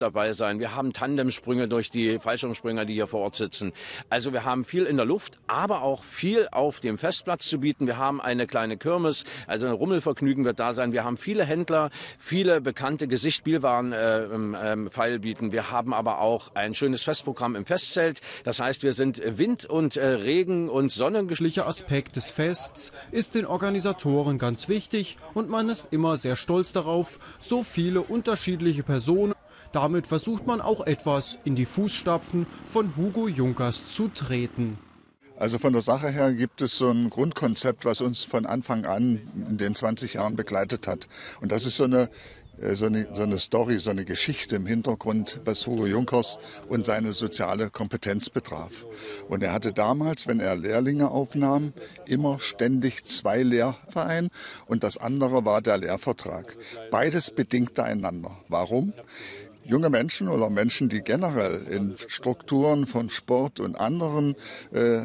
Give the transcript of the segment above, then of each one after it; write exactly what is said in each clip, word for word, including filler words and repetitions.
dabei sein. Wir haben Tandemsprünge durch die Fallschirmspringer, die hier vor Ort sitzen. Also wir haben viel in der Luft, aber auch viel auf dem Festplatz zu bieten. Wir haben eine kleine Kirmes, also ein Rummelvergnügen wird da sein. Wir haben viele Händler, viele bekannte Gesichtspielwaren äh, im ähm, Pfeil bieten. Wir haben aber auch ein schönes Festprogramm im Festzelt. Das heißt, wir sind Wind und äh, Regen und Sonnengeschlicher Aspekt des Fests ist den Organisatoren ganz wichtig und man ist immer sehr stolz darauf, so viele unterschiedliche Personen. Damit versucht man auch etwas in die Fußstapfen von Hugo Junkers zu treten. Also von der Sache her gibt es so ein Grundkonzept, was uns von Anfang an in den zwanzig Jahren begleitet hat. Und das ist so eine, so eine, so eine Story, so eine Geschichte im Hintergrund, was Hugo Junkers und seine soziale Kompetenz betraf. Und er hatte damals, wenn er Lehrlinge aufnahm, immer ständig zwei Lehrvereine und das andere war der Lehrvertrag. Beides bedingte einander. Warum? Junge Menschen oder Menschen, die generell in Strukturen von Sport und anderen äh,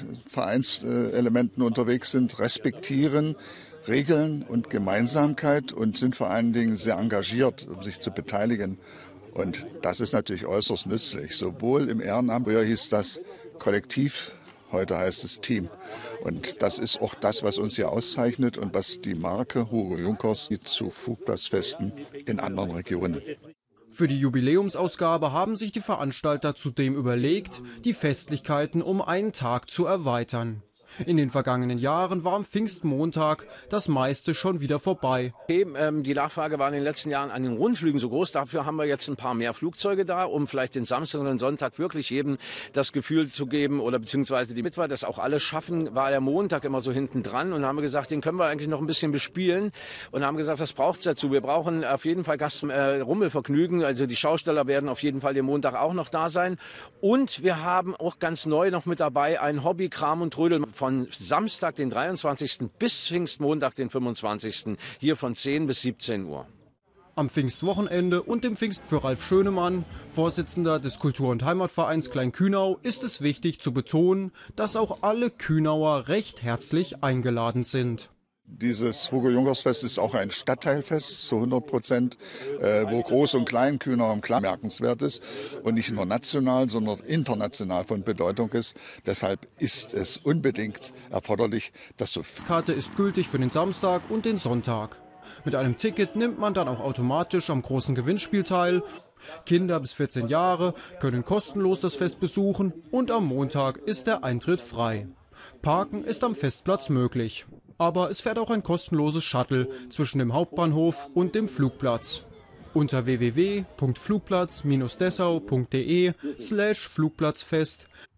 Vereinselementen unterwegs sind, respektieren Regeln und Gemeinsamkeit und sind vor allen Dingen sehr engagiert, um sich zu beteiligen. Und das ist natürlich äußerst nützlich, sowohl im Ehrenamt, früher hieß das Kollektiv, heute heißt es Team. Und das ist auch das, was uns hier auszeichnet und was die Marke Hugo Junkers zu Flugplatzfesten in anderen Regionen. Für die Jubiläumsausgabe haben sich die Veranstalter zudem überlegt, die Festlichkeiten um einen Tag zu erweitern. In den vergangenen Jahren war am Pfingstmontag das meiste schon wieder vorbei. Die Nachfrage war in den letzten Jahren an den Rundflügen so groß. Dafür haben wir jetzt ein paar mehr Flugzeuge da, um vielleicht den Samstag und den Sonntag wirklich jedem das Gefühl zu geben oder beziehungsweise die Mitwer, das auch alle schaffen, war der Montag immer so hinten dran. Und haben wir gesagt, den können wir eigentlich noch ein bisschen bespielen. Und haben gesagt, was braucht es dazu? Wir brauchen auf jeden Fall Gast, äh, Rummelvergnügen. Also die Schausteller werden auf jeden Fall den Montag auch noch da sein. Und wir haben auch ganz neu noch mit dabei ein Hobby, Kram und Trödel von Samstag, den dreiundzwanzigsten bis Pfingstmontag, den fünfundzwanzigsten hier von zehn bis siebzehn Uhr. Am Pfingstwochenende und dem Pfingst für Ralf Schönemann, Vorsitzender des Kultur- und Heimatvereins Klein-Kühnau, ist es wichtig zu betonen, dass auch alle Kühnauer recht herzlich eingeladen sind. Dieses Hugo Junkers Fest ist auch ein Stadtteilfest zu hundert Prozent, äh, wo Groß- und Klein-Kühnau im Klar merkenswert ist und nicht nur national, sondern international von Bedeutung ist. Deshalb ist es unbedingt erforderlich, dass so... Die Karte ist gültig für den Samstag und den Sonntag. Mit einem Ticket nimmt man dann auch automatisch am großen Gewinnspiel teil. Kinder bis vierzehn Jahre können kostenlos das Fest besuchen und am Montag ist der Eintritt frei. Parken ist am Festplatz möglich. Aber es fährt auch ein kostenloses Shuttle zwischen dem Hauptbahnhof und dem Flugplatz. Unter w w w punkt flugplatz Bindestrich dessau punkt de slash Flugplatzfest